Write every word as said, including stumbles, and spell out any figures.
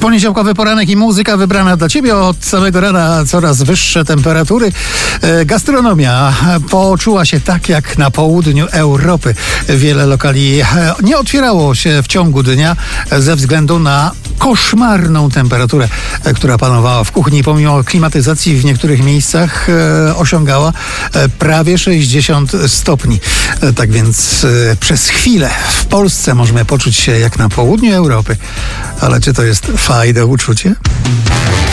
Poniedziałkowy poranek i muzyka wybrana dla Ciebie. Od samego rana coraz wyższe temperatury. E, gastronomia poczuła się tak jak na południu Europy. Wiele lokali e, nie otwierało się w ciągu dnia ze względu na koszmarną temperaturę, e, która panowała w kuchni. Pomimo klimatyzacji w niektórych miejscach e, osiągała e, prawie sześćdziesiąt stopni. E, tak więc e, przez chwilę w Polsce możemy poczuć się jak na południu Europy. Ale czy to jest fajne uczucie?